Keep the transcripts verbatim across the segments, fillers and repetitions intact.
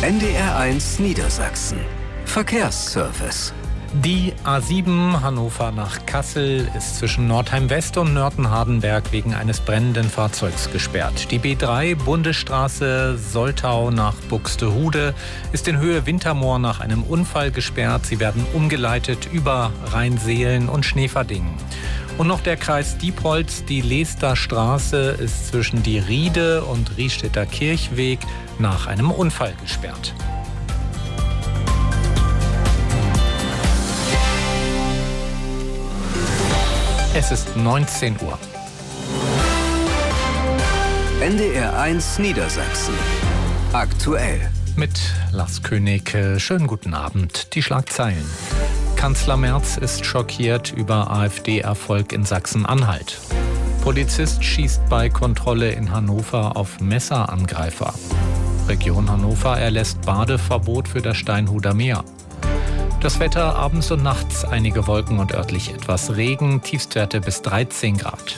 N D R eins Niedersachsen. Verkehrsservice. Die A sieben Hannover nach Kassel ist zwischen Nordheim West und Nörten-Hardenberg wegen eines brennenden Fahrzeugs gesperrt. Die B drei Bundesstraße Soltau nach Buxtehude ist in Höhe Wintermoor nach einem Unfall gesperrt. Sie werden umgeleitet über Rheinseelen und Schneeverdingen. Und noch der Kreis Diepholz. Die Leester Straße ist zwischen die Riede und Riestetter Kirchweg nach einem Unfall gesperrt. Es ist neunzehn Uhr. N D R eins Niedersachsen. Aktuell. Mit Lars König. Schönen guten Abend. Die Schlagzeilen. Kanzler Merz ist schockiert über AfD-Erfolg in Sachsen-Anhalt. Polizist schießt bei Kontrolle in Hannover auf Messerangreifer. Region Hannover erlässt Badeverbot für das Steinhuder Meer. Das Wetter abends und nachts einige Wolken und örtlich etwas Regen, Tiefstwerte bis dreizehn Grad.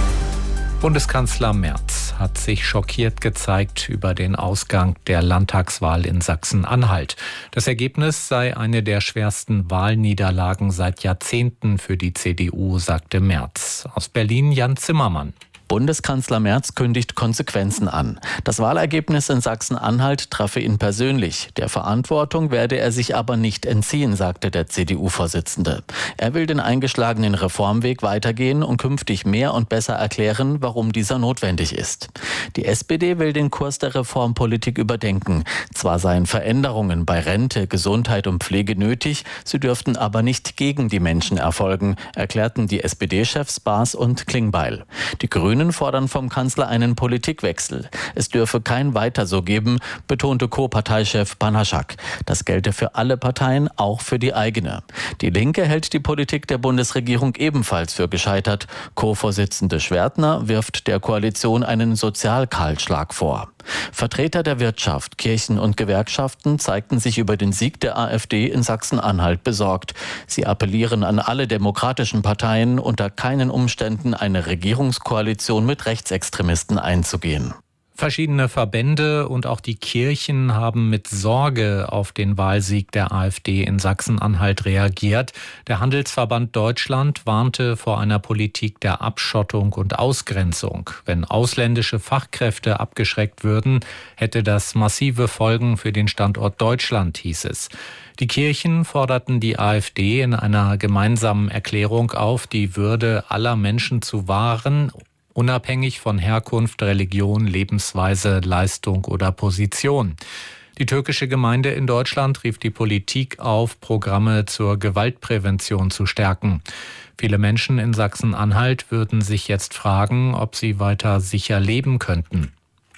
Bundeskanzler Merz hat sich schockiert gezeigt über den Ausgang der Landtagswahl in Sachsen-Anhalt. Das Ergebnis sei eine der schwersten Wahlniederlagen seit Jahrzehnten für die C D U, sagte Merz. Aus Berlin Jan Zimmermann. Bundeskanzler Merz kündigt Konsequenzen an. Das Wahlergebnis in Sachsen-Anhalt treffe ihn persönlich. Der Verantwortung werde er sich aber nicht entziehen, sagte der C D U-Vorsitzende. Er will den eingeschlagenen Reformweg weitergehen und künftig mehr und besser erklären, warum dieser notwendig ist. Die S P D will den Kurs der Reformpolitik überdenken. Zwar seien Veränderungen bei Rente, Gesundheit und Pflege nötig, sie dürften aber nicht gegen die Menschen erfolgen, erklärten die S P D-Chefs Baas und Klingbeil. Die Grünen fordern vom Kanzler einen Politikwechsel. Es dürfe kein Weiter so geben, betonte Co-Parteichef Banaschak. Das gelte für alle Parteien, auch für die eigene. Die Linke hält die Politik der Bundesregierung ebenfalls für gescheitert. Co-Vorsitzende Schwertner wirft der Koalition einen Sozialkahlschlag vor. Vertreter der Wirtschaft, Kirchen und Gewerkschaften zeigten sich über den Sieg der AfD in Sachsen-Anhalt besorgt. Sie appellieren an alle demokratischen Parteien, unter keinen Umständen eine Regierungskoalition mit Rechtsextremisten einzugehen. Verschiedene Verbände und auch die Kirchen haben mit Sorge auf den Wahlsieg der AfD in Sachsen-Anhalt reagiert. Der Handelsverband Deutschland warnte vor einer Politik der Abschottung und Ausgrenzung. Wenn ausländische Fachkräfte abgeschreckt würden, hätte das massive Folgen für den Standort Deutschland, hieß es. Die Kirchen forderten die AfD in einer gemeinsamen Erklärung auf, die Würde aller Menschen zu wahren, unabhängig von Herkunft, Religion, Lebensweise, Leistung oder Position. Die türkische Gemeinde in Deutschland rief die Politik auf, Programme zur Gewaltprävention zu stärken. Viele Menschen in Sachsen-Anhalt würden sich jetzt fragen, ob sie weiter sicher leben könnten.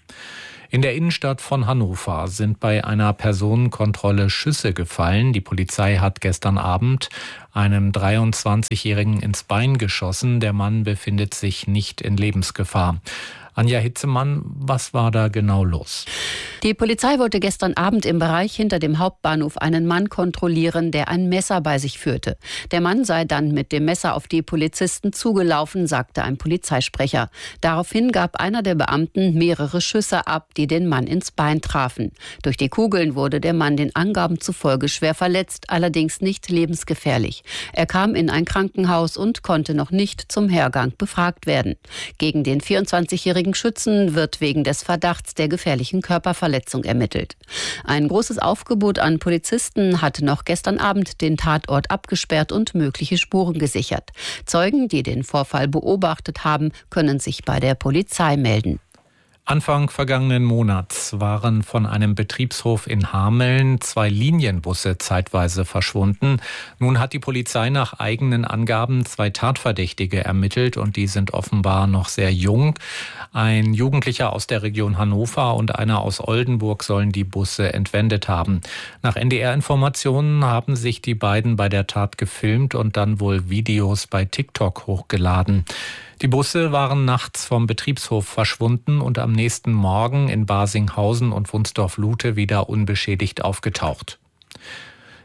In der Innenstadt von Hannover sind bei einer Personenkontrolle Schüsse gefallen. Die Polizei hat gestern Abend einem dreiundzwanzigjährigen ins Bein geschossen. Der Mann befindet sich nicht in Lebensgefahr. Anja Hitzemann, was war da genau los? Die Polizei wollte gestern Abend im Bereich hinter dem Hauptbahnhof einen Mann kontrollieren, der ein Messer bei sich führte. Der Mann sei dann mit dem Messer auf die Polizisten zugelaufen, sagte ein Polizeisprecher. Daraufhin gab einer der Beamten mehrere Schüsse ab, die den Mann ins Bein trafen. Durch die Kugeln wurde der Mann den Angaben zufolge schwer verletzt, allerdings nicht lebensgefährlich. Er kam in ein Krankenhaus und konnte noch nicht zum Hergang befragt werden. Gegen den vierundzwanzigjährigen Schützen wird wegen des Verdachts der gefährlichen Körperverletzung ermittelt. Ein großes Aufgebot an Polizisten hatte noch gestern Abend den Tatort abgesperrt und mögliche Spuren gesichert. Zeugen, die den Vorfall beobachtet haben, können sich bei der Polizei melden. Anfang vergangenen Monats waren von einem Betriebshof in Hameln zwei Linienbusse zeitweise verschwunden. Nun hat die Polizei nach eigenen Angaben zwei Tatverdächtige ermittelt und die sind offenbar noch sehr jung. Ein Jugendlicher aus der Region Hannover und einer aus Oldenburg sollen die Busse entwendet haben. Nach N D R-Informationen haben sich die beiden bei der Tat gefilmt und dann wohl Videos bei TikTok hochgeladen. Die Busse waren nachts vom Betriebshof verschwunden und am nächsten Morgen in Barsinghausen und Wunsdorf-Lute wieder unbeschädigt aufgetaucht.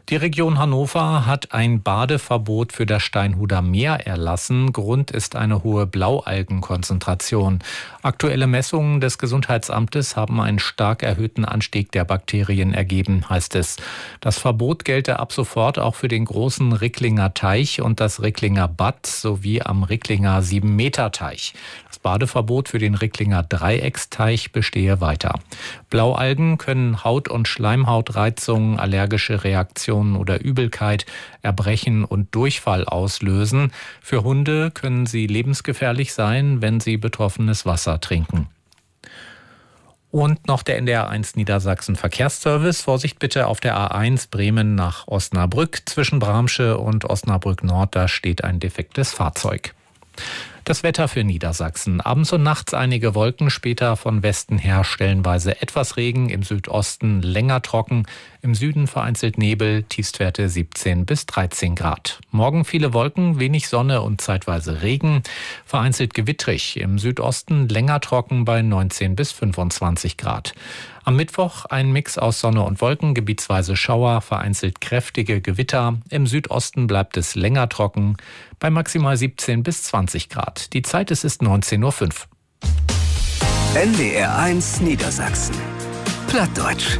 Die Region Hannover hat ein Badeverbot für das Steinhuder Meer erlassen. Grund ist eine hohe Blaualgenkonzentration. Aktuelle Messungen des Gesundheitsamtes haben einen stark erhöhten Anstieg der Bakterien ergeben, heißt es. Das Verbot gelte ab sofort auch für den großen Ricklinger Teich und das Ricklinger Bad sowie am Ricklinger sieben-Meter-Teich. Das Badeverbot für den Ricklinger Dreiecksteich bestehe weiter. Blaualgen können Haut- und Schleimhautreizungen, allergische Reaktionen oder Übelkeit, Erbrechen und Durchfall auslösen. Für Hunde können sie lebensgefährlich sein, wenn sie betroffenes Wasser trinken. Und noch der N D R eins Niedersachsen Verkehrsservice. Vorsicht bitte auf der A eins Bremen nach Osnabrück. Zwischen Bramsche und Osnabrück Nord, da steht ein defektes Fahrzeug. Das Wetter für Niedersachsen. Abends und nachts einige Wolken, später von Westen her stellenweise etwas Regen, im Südosten länger trocken, im Süden vereinzelt Nebel, Tiefstwerte siebzehn bis dreizehn Grad. Morgen viele Wolken, wenig Sonne und zeitweise Regen, vereinzelt gewittrig, im Südosten länger trocken bei neunzehn bis fünfundzwanzig Grad. Am Mittwoch ein Mix aus Sonne und Wolken, gebietsweise Schauer, vereinzelt kräftige Gewitter. Im Südosten bleibt es länger trocken, bei maximal siebzehn bis zwanzig Grad. Die Zeit es ist neunzehn Uhr fünf. N D R eins Niedersachsen. Plattdeutsch.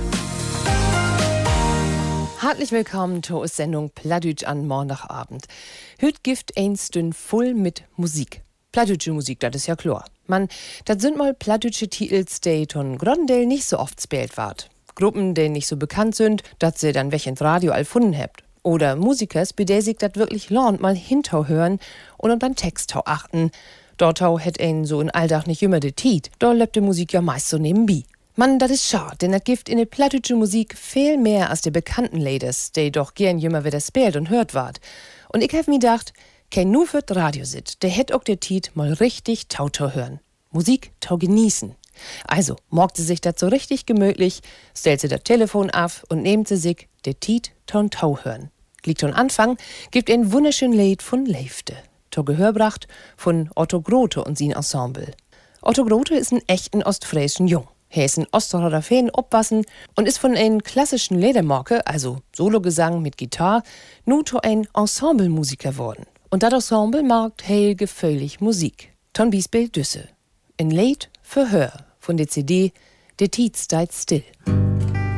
Herzlich willkommen zur Sendung Plattdeutsch an Montagabend. Hüt gift ein Stünd voll mit Musik. Plattdeutsche Musik, das ist ja klar. Man, das sind mal plattdeutsche Titels, die von Grondel nicht so oft spielt ward. Gruppen, die nicht so bekannt sind, dass sie dann welch ins Radio erfunden habt. Oder Musikers, bei der sich das wirklich lohnt, mal hintau hören und beim Texttau achten. Dort hätt ein so in Alltag nicht immer de Tiet. Da lebt die Musik ja meist so nebenbei. Mann, das ist schade, denn das gibt in der plattdeutsche Musik viel mehr als die bekannten Ladies, die doch gern jümmer wieder spielt und hört ward. Und ich hab mir gedacht, kein nur für Radio sit, der hätt auch der Tiet mal richtig tautau hören. Musik tau genießen. Also, morgt sie sich dat so richtig gemütlich, stellt sie das Telefon auf und nehmt sie sich der Tiet tau tau hören. Liegt am Anfang, gibt ein wunderschön Lied von Leifte. To Gehörbracht von Otto Grote und sein Ensemble. Otto Grote ist ein echten ostfriesischen Jung. Er ist ein Osterroder Fan oppassen und ist von einem klassischen Ledermarke, also Sologesang mit Gitarre, nun to ein Ensemblemusiker worden. Und das Ensemble macht heil gefällig Musik. Ton Biesbild Düsse. Ein Lied für Hör von der C D Der Tiet steit still.